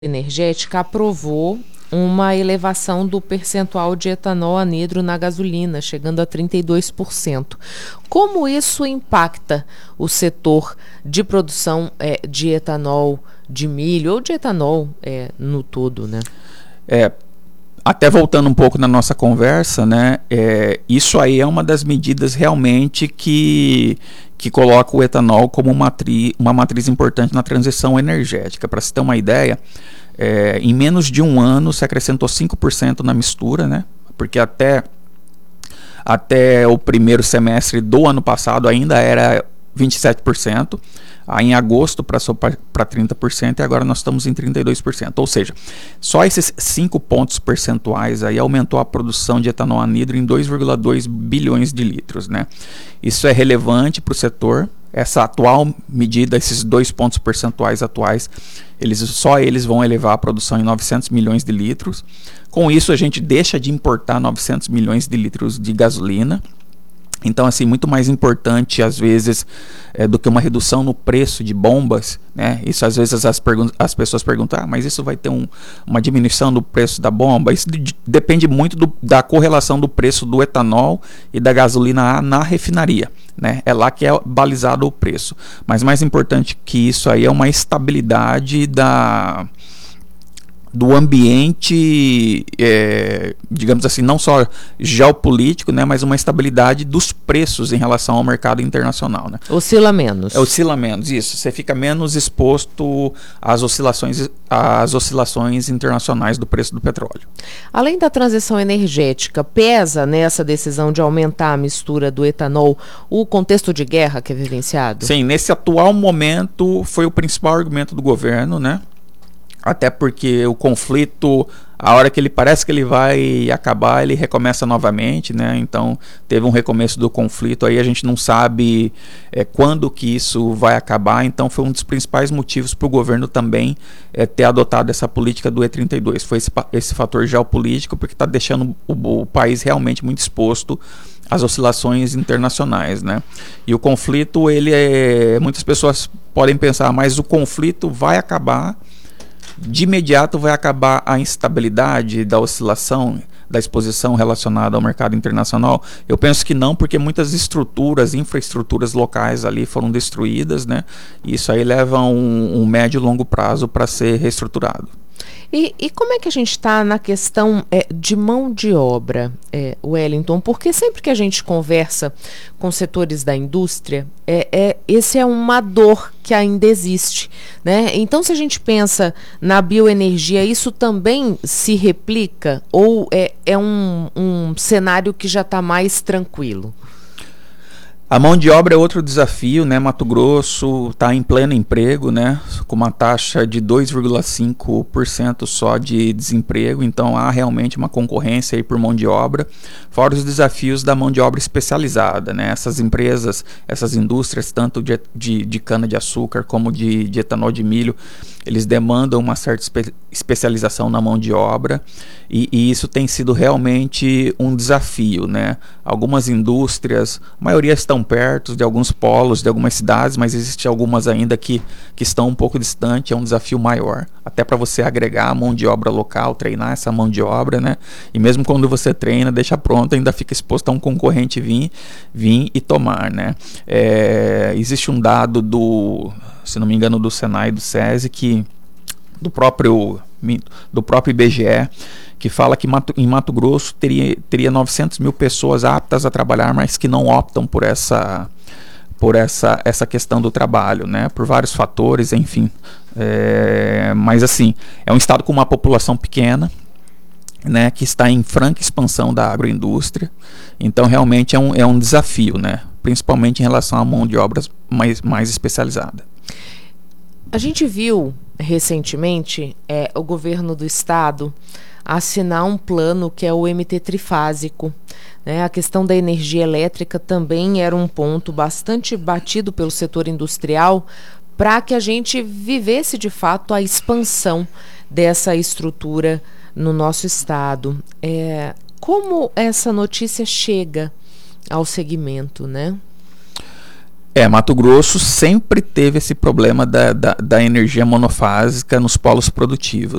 Energética aprovou uma elevação do percentual de etanol anidro na gasolina, chegando a 32%. Como isso impacta o setor de produção de etanol de milho ou de etanol no todo, né? Até voltando um pouco na nossa conversa, né? Isso aí é uma das medidas realmente que coloca o etanol como uma matriz importante na transição energética. Para se ter uma ideia, em menos de um ano se acrescentou 5% na mistura, né? Porque até o primeiro semestre do ano passado ainda era 27%. Aí em agosto passou para 30% e agora nós estamos em 32%. Ou seja, só esses 5 pontos percentuais aí aumentou a produção de etanol anidro em 2,2 bilhões de litros, né? Isso é relevante para o setor. Essa atual medida, esses 2 pontos percentuais atuais, só eles vão elevar a produção em 900 milhões de litros. Com isso a gente deixa de importar 900 milhões de litros de gasolina. Então, assim, muito mais importante, às vezes, do que uma redução no preço de bombas, né? Isso, às vezes, as pessoas perguntam, mas isso vai ter uma diminuição do preço da bomba? Isso depende muito da correlação do preço do etanol e da gasolina na refinaria, né? É lá que é balizado o preço. Mas mais importante que isso aí é uma estabilidade do ambiente, digamos assim, não só geopolítico, né, mas uma estabilidade dos preços em relação ao mercado internacional, né? Oscila menos. Oscila menos, isso. Você fica menos exposto às oscilações internacionais do preço do petróleo. Além da transição energética, pesa nessa decisão de aumentar a mistura do etanol o contexto de guerra que é vivenciado? Sim, nesse atual momento foi o principal argumento do governo, né? Até porque o conflito, a hora que ele parece que ele vai acabar, ele recomeça novamente, né? Então teve um recomeço do conflito, aí a gente não sabe quando que isso vai acabar. Então foi um dos principais motivos para o governo também ter adotado essa política do E32. Foi esse fator geopolítico, porque está deixando o país realmente muito exposto às oscilações internacionais, né? E o conflito, muitas pessoas podem pensar, mas o conflito vai acabar. De imediato vai acabar a instabilidade da oscilação, da exposição relacionada ao mercado internacional? Eu penso que não, porque muitas infraestruturas locais ali foram destruídas, né? E isso aí leva um médio e longo prazo para ser reestruturado. E como é que a gente está na questão de mão de obra, Wellington? Porque sempre que a gente conversa com setores da indústria, esse é uma dor que ainda existe, né? Então, se a gente pensa na bioenergia, isso também se replica ou é um cenário que já está mais tranquilo? A mão de obra é outro desafio, né? Mato Grosso está em pleno emprego, né? Com uma taxa de 2,5% só de desemprego, então há realmente uma concorrência aí por mão de obra, fora os desafios da mão de obra especializada, né? Essas empresas, essas indústrias, tanto de cana-de-açúcar como de etanol de milho, eles demandam uma certa especialização na mão de obra e isso tem sido realmente um desafio, né? Algumas indústrias, a maioria estão perto de alguns polos, de algumas cidades, mas existem algumas ainda que estão um pouco distantes, é um desafio maior, até para você agregar a mão de obra local, treinar essa mão de obra, né? E mesmo quando você treina, deixa pronto, ainda fica exposto a um concorrente vir e tomar, né? Existe um dado se não me engano, do Senai e do SESI, do próprio IBGE, que fala que em Mato Grosso teria 900 mil pessoas aptas a trabalhar, mas que não optam por essa questão do trabalho, né? Por vários fatores, enfim. Mas assim, é um estado com uma população pequena, né, que está em franca expansão da agroindústria. Então realmente é um desafio, né? Principalmente em relação à mão de obra mais especializada. A gente viu recentemente o governo do estado assinar um plano que é o MT trifásico, né? A questão da energia elétrica também era um ponto bastante batido pelo setor industrial para que a gente vivesse de fato a expansão dessa estrutura no nosso estado. Como essa notícia chega ao segmento, né? Mato Grosso sempre teve esse problema da energia monofásica nos polos produtivos.